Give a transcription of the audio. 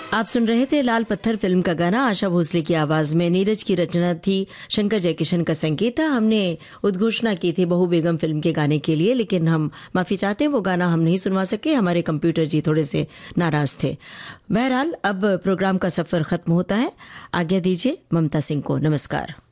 आप सुन रहे थे लाल पत्थर फिल्म का गाना आशा भोसले की आवाज में। नीरज की रचना थी, शंकर जयकिशन का संगीत था। हमने उद्घोषणा की थी बहू बेगम फिल्म के गाने के लिए, लेकिन हम माफी चाहते हैं, वो गाना हम नहीं सुनवा सके। हमारे कंप्यूटर जी थोड़े से नाराज थे। बहरहाल अब प्रोग्राम का सफर खत्म होता है। आज्ञा दीजिए ममता सिंह को। नमस्कार।